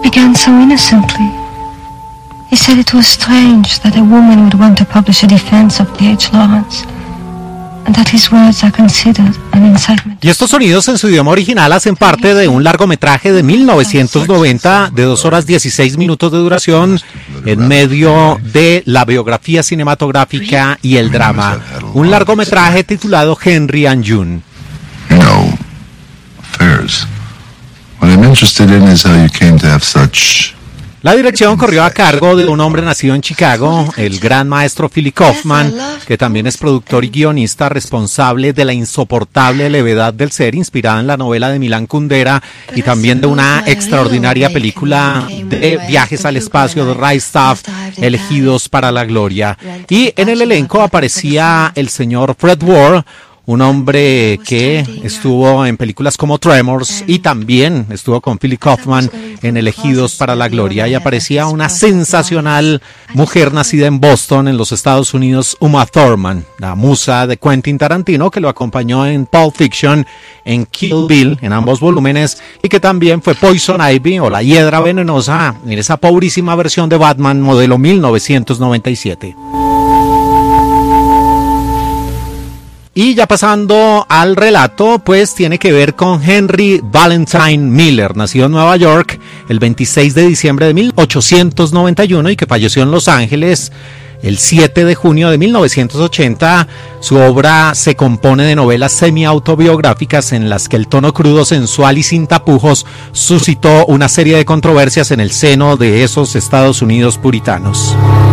began so innocently. He said it was strange that a woman would want to publish a defense of D.H. Lawrence, and that his words are considered an incitement. Y estos sonidos en su idioma original hacen parte de un largometraje de 1990 de 2 horas 16 minutos de duración en medio de la biografía cinematográfica y el drama. Un largometraje titulado Henry and June. You know, affairs. What I'm interested in is how you came to have such... La dirección corrió a cargo de un hombre nacido en Chicago, el gran maestro Philip Kaufman, que también es productor y guionista responsable de la insoportable levedad del ser, inspirada en la novela de Milan Kundera, y también de una extraordinaria película de viajes al espacio de Ray Staff, Elegidos para la Gloria. Y en el elenco aparecía el señor Fred Ward, un hombre que estuvo en películas como Tremors y también estuvo con Philip Kaufman en Elegidos para la Gloria, y aparecía una sensacional mujer nacida en Boston, en los Estados Unidos, Uma Thurman, la musa de Quentin Tarantino, que lo acompañó en Pulp Fiction, en Kill Bill, en ambos volúmenes, y que también fue Poison Ivy o la Hiedra Venenosa en esa pobrísima versión de Batman modelo 1997. Y ya pasando al relato, pues tiene que ver con Henry Valentine Miller, nacido en Nueva York el 26 de diciembre de 1891 y que falleció en Los Ángeles el 7 de junio de 1980. Su obra se compone de novelas semi-autobiográficas en las que el tono crudo, sensual y sin tapujos suscitó una serie de controversias en el seno de esos Estados Unidos puritanos.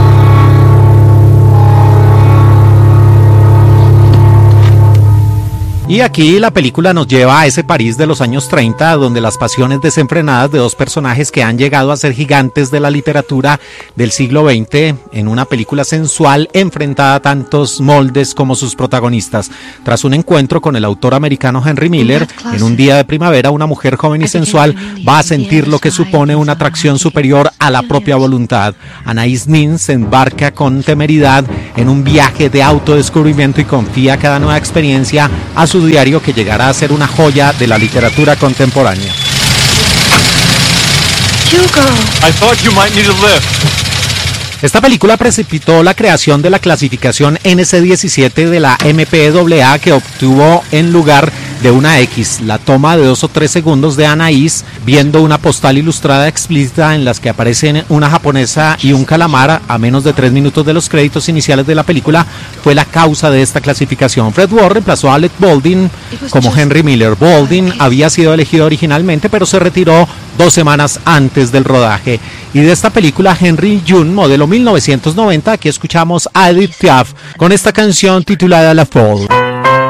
Y aquí la película nos lleva a ese París de los años 30, donde las pasiones desenfrenadas de dos personajes que han llegado a ser gigantes de la literatura del siglo XX, en una película sensual enfrentada a tantos moldes como sus protagonistas. Tras un encuentro con el autor americano Henry Miller, en un día de primavera, una mujer joven y sensual va a sentir lo que supone una atracción superior a la propia voluntad. Anais Nin se embarca con temeridad en un viaje de autodescubrimiento y confía cada nueva experiencia a su diario, que llegará a ser una joya de la literatura contemporánea. Hugo. I thought you might need a lift. Esta película precipitó la creación de la clasificación NC-17 de la MPAA, que obtuvo en lugar de una X la toma de 2 o 3 segundos de Anaís viendo una postal ilustrada explícita en las que aparecen una japonesa y un calamar a menos de 3 minutos de los créditos iniciales de la película. Fue la causa de esta clasificación. Fred Ward reemplazó a Alec Baldwin como Henry Miller. Baldwin había sido elegido originalmente, pero se retiró 2 semanas antes del rodaje. Y de esta película Henry June, modelo 1990, aquí escuchamos a Edith Piaf con esta canción titulada La Folle.